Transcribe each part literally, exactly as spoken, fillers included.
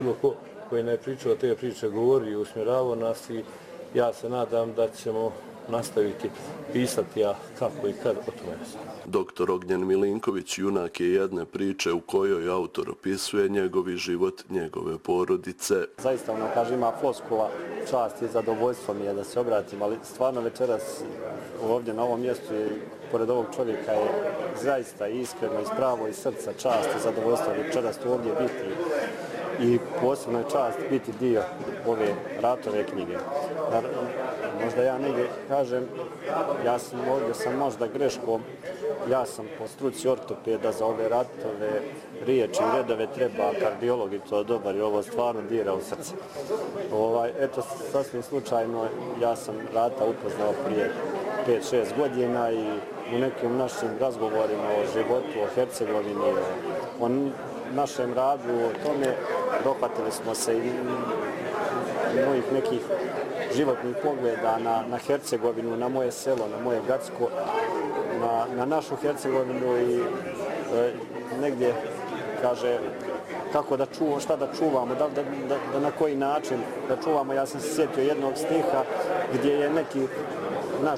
Bilo ko koji ne pričao te priče govori i usmjeravao nas i ja se nadam da ćemo nastaviti pisati, a kako i kad o tome ne znam. Doktor Ognjen Milinković junak je jedne priče u kojoj autor opisuje njegovi život, njegove porodice. Zaista ono kaže ima floskula, čast i zadovoljstvo mi je da se obratim, ali stvarno večeras ovdje na ovom mjestu i pored ovog čovjeka je zaista iskreno, iz pravo iz srca čast i zadovoljstvo večeras tu ovdje biti i posebno je čast biti dio ove Ratove knjige. Možda ja negdje kažem, ja sam ovdje sam možda greškom, ja sam po struci ortopeda za ove Ratove riječi i redove treba kardiolog i to dobar i ovo stvarno dira u srce. Ovaj, eto, sasvim slučajno ja sam Rata upoznao prije pet šest godina i u nekim našim razgovorima o životu, o Hercegovini, o našem radu, o tome dohvatili smo se i mojih nekih životnih pogleda na, na Hercegovinu, na moje selo, na moje Gacko, na, na našu Hercegovinu i e, negdje kaže kako da čuvamo, šta da čuvamo, da, da, da, da na koji način da čuvamo. Ja sam se sjetio jednog stiha gdje je neki naš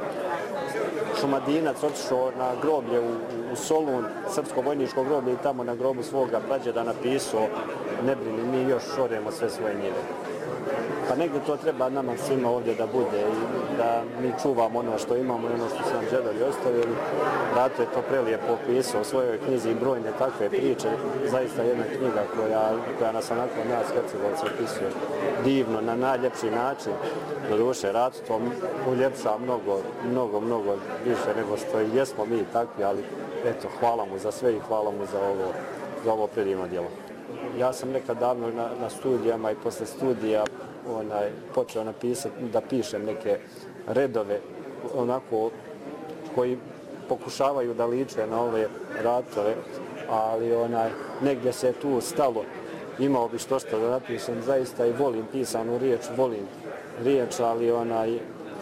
Šumadinac otišao na groblje u, u Solun, srpsko vojničko groblje i tamo na grobu svoga prađeda napisao ne brini, mi još šoremo sve svoje njive. Pa negdje to treba nama svima ovdje da bude i da mi čuvamo ono što imamo i ono što su nam džedovi ostavili. Rato je to prelijepo opisao u svojoj knjizi i brojne takve priče. Zaista jedna knjiga koja, koja nas onako nas Hercegovca opisuje divno, na najljepši način. Do duše, Rato to uljepša mnogo, mnogo, mnogo više nego što i jesmo mi takvi, ali eto, hvala mu za sve i hvala mu za ovo, za ovo predivno djelo. Ja sam nekad davno na, na studijama i posle studija onaj, počeo napisati, da pišem neke redove onako koji pokušavaju da liče na ove Ratove, ali onaj, negdje se je tu stalo. Imao bi što što da napišem, zaista i volim pisanu riječ, volim riječ, ali onaj,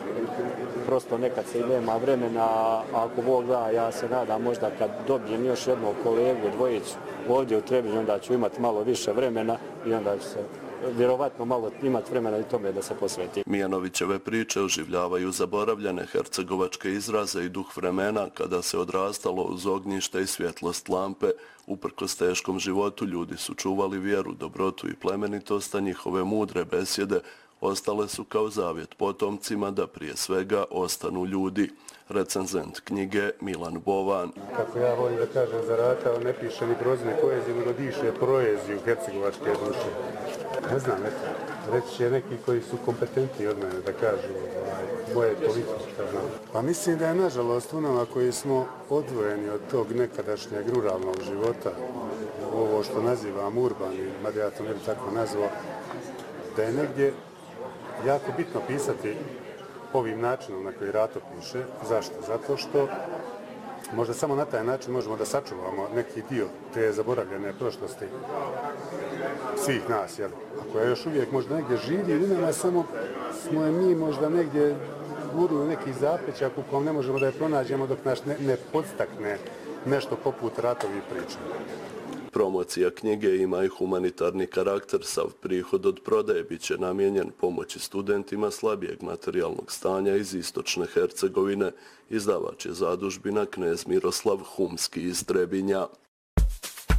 prosto nekad se i nema vremena, a ako Bog da, ja se nadam možda kad dobijem još jednog kolegu, dvojicu ovdje u Trebinju, onda ću imati malo više vremena i onda ću se vjerovatno malo imati vremena i tome da se posveti. Mijanovićeve priče oživljavaju zaboravljene hercegovačke izraze i duh vremena kada se odrastalo uz ognjište i svjetlost lampe. Uprkos teškom životu ljudi su čuvali vjeru, dobrotu i plemenitost, a njihove mudre besjede ostale su kao zavjet potomcima da prije svega ostanu ljudi. Recenzent knjige Milan Bovan. Kako ja volim da kažem za Rata, on ne piše ni prozirne poezije, nego diše proeziju hercegovačke duše. Ne znam, eto, reći će neki koji su kompetentni od mene da kažu ovaj, moje toliko što znam. Pa mislim da je nažalost u nama koji smo odvojeni od tog nekadašnjeg ruralnog života, ovo što nazivam urbani, mada ja to ne bi tako nazvao, da je negdje jako bitno pisati ovim načinom na koji Rato piše. Zašto? Zato što možda samo na taj način možemo da sačuvamo neki dio te zaboravljene prošlosti svih nas, jel? A koja još uvijek možda negdje živi, u nama samo smo je mi možda negdje gurili neki zapećak u kojem ne možemo da je pronađemo dok nas ne, ne podstakne nešto poput Ratovih priča. Promocija knjige ima i humanitarni karakter, sav prihod od prodaje bit će namijenjen pomoći studentima slabijeg materijalnog stanja iz istočne Hercegovine. Izdavač je zadužbina Knez Miroslav Humski iz Trebinja.